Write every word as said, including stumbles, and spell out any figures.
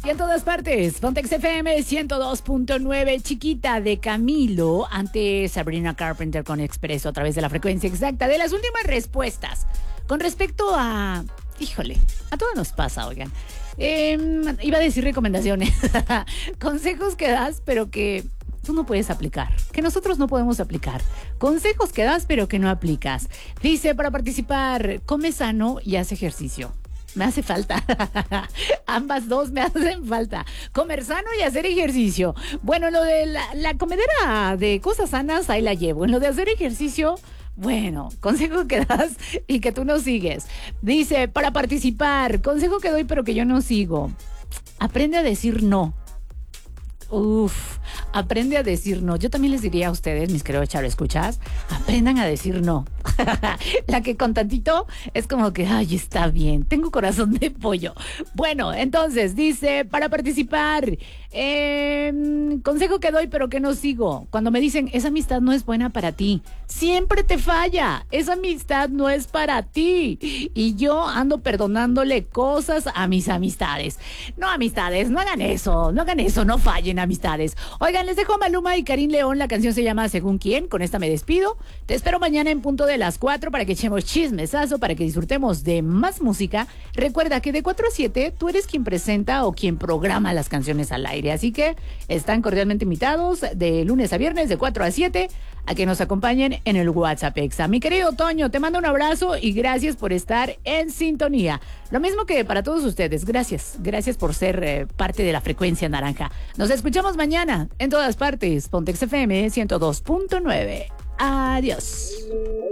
en todas partes, Pontex F M ciento dos punto nueve, Chiquita de Camilo, ante Sabrina Carpenter con Expreso a través de la frecuencia exacta de las últimas respuestas. Con respecto a... Híjole, a todos nos pasa, oigan. Eh, iba a decir recomendaciones, consejos que das, pero que tú no puedes aplicar, que nosotros no podemos aplicar. Consejos que das, pero que no aplicas. Dice, para participar, come sano y haz ejercicio. Me hace falta. Ambas dos me hacen falta. Comer sano y hacer ejercicio. Bueno, lo de la, la comedera de cosas sanas, ahí la llevo. En lo de hacer ejercicio, bueno, consejo que das y que tú no sigues. Dice, para participar, consejo que doy pero que yo no sigo. Aprende a decir no. Uf, aprende a decir no. Yo también les diría a ustedes, mis queridos Charo escuchas, aprendan a decir no. La que con tantito es como que, ay, está bien, tengo corazón de pollo. Bueno, entonces dice, para participar, eh, consejo que doy pero que no sigo. Cuando me dicen, esa amistad no es buena para ti, siempre te falla. Esa amistad no es para ti. Y yo ando perdonándole cosas a mis amistades. No, amistades, no hagan eso, no hagan eso, no fallen, amistades. Oigan, les dejo a Maluma y Karim León, la canción se llama Según Quién, con esta me despido. Te espero mañana en punto de las cuatro para que echemos chismesazo, para que disfrutemos de más música. Recuerda que de cuatro a siete tú eres quien presenta o quien programa las canciones al aire, así que están cordialmente invitados de lunes a viernes de cuatro a siete a que nos acompañen en el WhatsApp Exa. Mi querido Toño, te mando un abrazo y gracias por estar en sintonía. Lo mismo que para todos ustedes, gracias, gracias por ser eh, parte de la frecuencia naranja. Nos escuchamos mañana en todas partes, Pontex F M ciento dos punto nueve. Adiós.